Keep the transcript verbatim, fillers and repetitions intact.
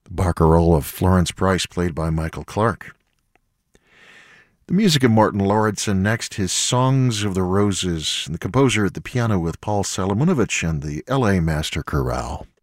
The barcarolle of Florence Price, played by Michael Clark. The music of Martin Lauritsen. Next, his Songs of the Roses, and the composer at the piano with Paul Salomonovich and the L A Master Chorale.